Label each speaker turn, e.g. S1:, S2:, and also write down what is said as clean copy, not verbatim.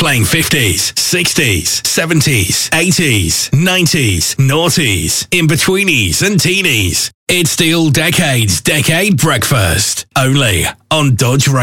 S1: playing 50s, 60s, 70s, 80s, 90s, noughties, in-betweenies and teenies. It's the All Decades Decade Breakfast, only on Dodge Radio.